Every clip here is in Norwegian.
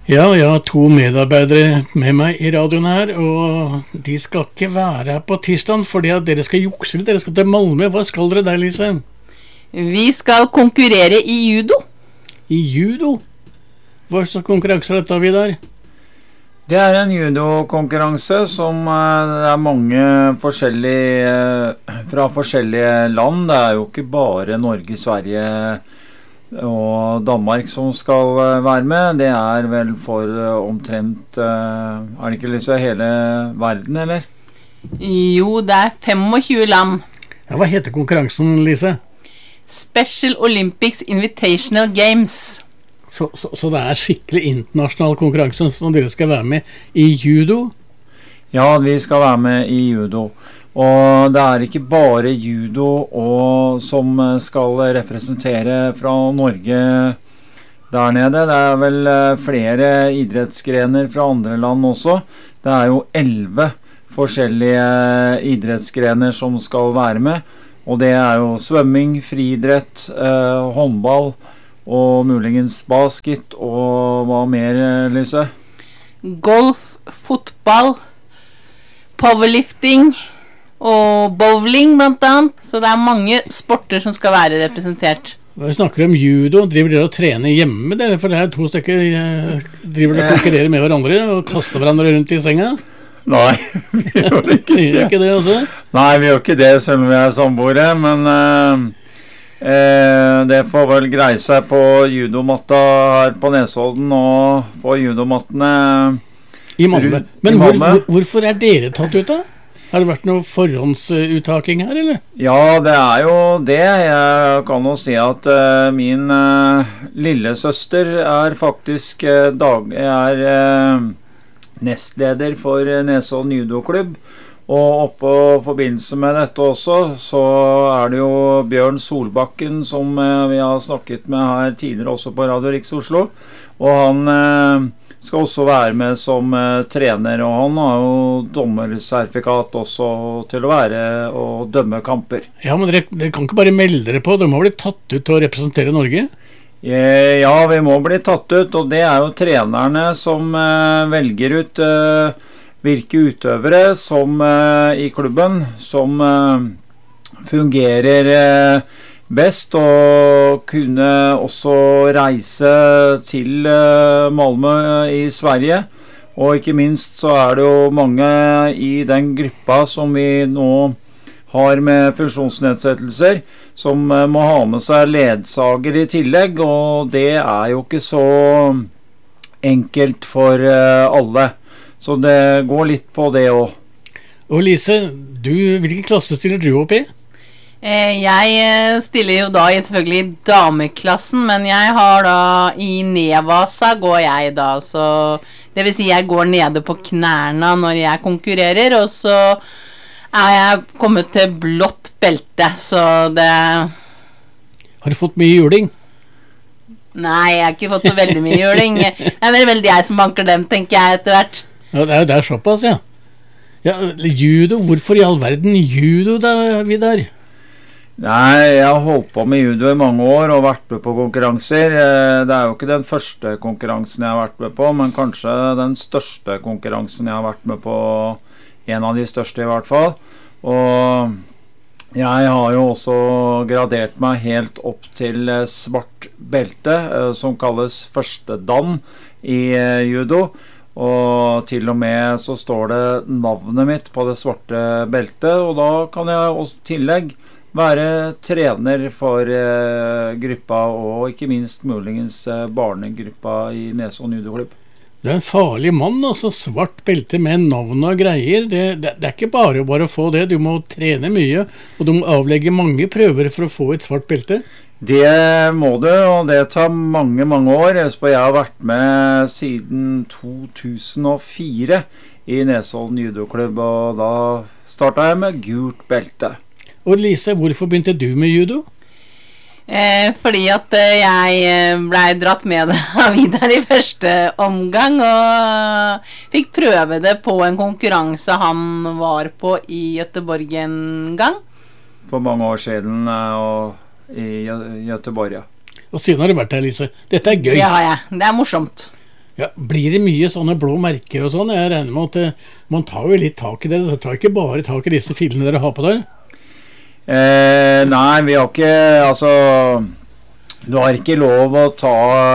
Ja, jeg har 2 medarbeidere med meg i radioen her, og de skal ikke være her på tirsdag, fordi at dere skal jukse litt, dere skal til Malmö. Hva skal dere der, Lise? Vi skal konkurrere i judo. I judo? Hva slags konkurranser er dette, Vidar? Det er en judokonkurranse som det er mange forskjellige, fra forskjellige land. Det er jo ikke bare Norge, Sverige og Danmark som skal være med. Det er vel for omtrent, er det ikke liksom hele verden, eller? Jo, det er 25 land. Ja, hva heter konkurransen, Lise? Special Olympics Invitational Games. Så det er skikkelig internasjonal konkurranse som dere skal være med i judo? Ja, vi skal være med i judo. Og det er ikke bare judo som skal representere fra Norge der nede. Det er vel flere idrettsgrener fra andre land også. Det er jo 11 forskjellige idrettsgrener som skal være med. Og det er jo svømming, friidrett, håndball og muligens basket. Og hva mer, Lise? Golf, fotball, powerlifting og bowling blant annet. Så det er mange sporter som skal være representert. Vi snakker om judo. Driver dere og trener hjemme dere? For det er 2 stykker driver dere og konkurrerer med hverandre og kaster hverandre rundt i senga? Nei, vi gjør ikke det. Gjør ikke det også? Nei, vi gjør ikke det selv om vi er samboere, men det får vel greie seg på judomatta her på Nesodden og på judomattene i Malmö. Men hvorfor er dere tatt ut da? Har det vært noe forhåndsuttaking her, eller? Ja, det er jo det. Jeg kan jo si at min lillesøster er faktisk nestleder for Nesodden judoklubb. Og oppe i forbindelse med dette også, så er det jo Bjørn Solbakken som vi har snakket med her tidligere også på Radio Riks Oslo. Og han skal også være med som trener, og han har jo dommersertifikat også til å være og dømme kamper. Ja, men dere kan ikke bare melde dere på, dere må bli tatt ut til å representere Norge? Ja, vi må bli tatt ut, og det er jo trenerne som velger ut hvilke utøvere som i klubben som fungerer best, og kunne også reise til Malmö i Sverige. Og ikke minst så er det jo mange i den gruppa som vi nå har med funksjonsnedsettelser, som må ha med seg ledsager i tillegg, og det er jo ikke så enkelt for alle. Så det går litt på det også. Og Lise, hvilken klasse stiller du opp i? Jeg stiller jo da selvfølgelig i dameklassen, men jeg har da i Nevasa går jeg da, så det vil si jeg går nede på knærne når jeg konkurrerer, og så er jeg kommet til blått belte, så det... Har du fått mye juling? Nei, jeg har ikke fått så veldig mye juling. Det er vel jeg som banker dem, tenker jeg etter hvert. Ja, det er såpass, ja. Ja, judo, hvorfor i all verden judo da, Vidar? Nei, jeg har holdt på med judo i mange år og vært med på konkurranser. Det er jo ikke den første konkurransen jeg har vært med på, men kanskje den største konkurransen jeg har vært med på, en av de største i hvert fall. Og jeg har jo også gradert meg helt opp til svart belte, som kalles første dan i judo. Og til og med så står det navnet mitt på det svarte beltet, og da kan jeg også tillegg være trener for gruppa, og ikke minst muligens barnegruppa i Nesodden judoklubb. Du er en farlig mann, altså svart belte med navn og greier. Det er ikke bare å få det, du må trene mye, og du må avlegge mange prøver for å få et svart belte. Det må du, og det tar mange, mange år. Jeg har vært med siden 2004 i Nesodden judoklubb, og da startet jeg med gult belte. Og Lise, hvorfor begynte du med judo? Fordi at jeg ble dratt med det av Vidar i første omgang, og fikk prøve det på en konkurranse han var på i Göteborg en gang. For mange år siden, og i Göteborg, ja. Og siden har du vært her, Lise. Dette er gøy. Det har jeg. Det er morsomt. Ja, blir det mye sånne blå merker og sånn? Jeg regner med at man tar jo litt tak i det. Det tar ikke bare tak i disse filene dere har på der. Nei, vi har ikke, altså, du har ikke lov å ta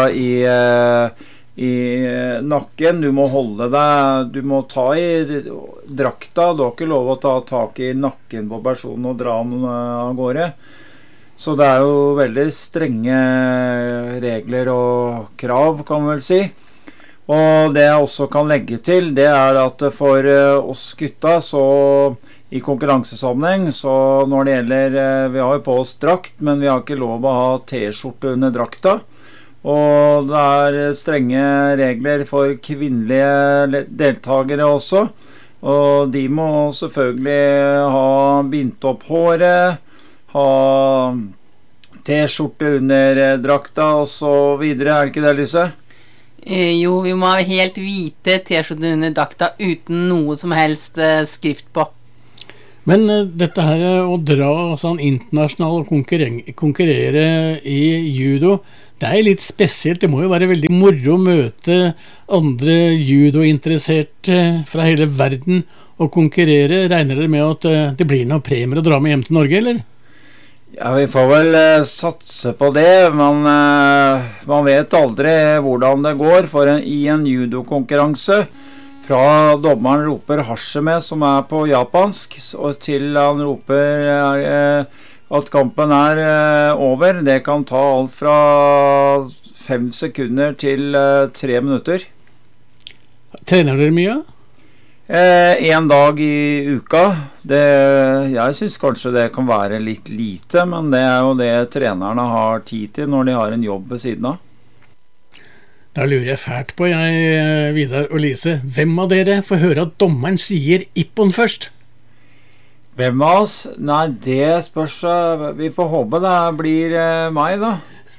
i nakken, du må holde deg, du må ta i drakta, du har ikke lov å ta tak i nakken på personen og dra den av gårde. Så det jo veldig strenge regler og krav, kan man vel si. Og det jeg også kan legge til, det at for oss gutta, så i konkurransesammenheng, så når det gjelder, vi har jo på oss drakt, men vi har ikke lov å ha t-skjorte under drakta. Og det strenge regler for kvinnelige deltagere også. Og de må selvfølgelig ha bindt opp håret, ha t-skjorte under drakta og så videre, det ikke det, Lise? Jo, vi må ha helt hvite t-skjorter under drakta uten noe som helst skrift på. Men dette her å dra sånn internasjonalt og konkurrere i judo, det litt spesielt. Det må jo være veldig moro å møte andre judointeresserte fra hele verden og konkurrere. Regner dere med at det blir noen premier å dra med hjem til Norge, eller? Ja, vi får vel satse på det, men man vet aldri hvordan det går i en judokonkurranse. Fra dommeren roper Hashime, som på japansk, og til han roper at kampen over. Det kan ta alt fra 5 sekunder til 3 minutter. Trener dere mye? En dag i uka. Jeg synes kanskje det kan være litt lite, men det jo det trenerne har tid til når de har en jobb ved siden av. Da lurer jeg fælt på, Vidar og Lise, hvem av dere får høre at dommeren sier Ippon først? Hvem av oss? Nei, det spørs. Vi får håpe det blir meg da.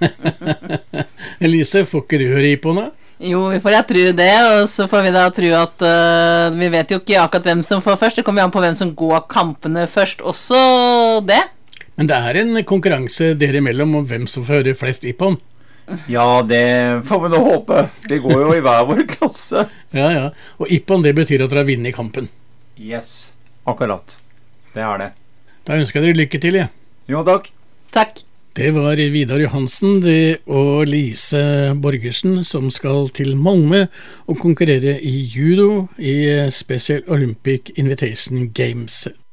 Lise, får ikke du høre Ippon da? Jo, vi får da tro det, og så får vi da tro at vi vet jo ikke akkurat hvem som får først. Det kommer jo an på hvem som går kampene først, også det. Men det en konkurranse dere imellom om hvem som får høre flest Ippon. Ja, det får vi nå håpe. Vi går jo i hver vår klasse. Ja. Og Ippon, det betyr at dere har vunnet kampen. Yes, akkurat. Det det. Da ønsker jeg dere lykke til, ja. Jo, takk. Takk. Det var Vidar Johansen og Lise Borgersen som skal til Malmö og konkurrere i judo i Special Olympic Invitation Games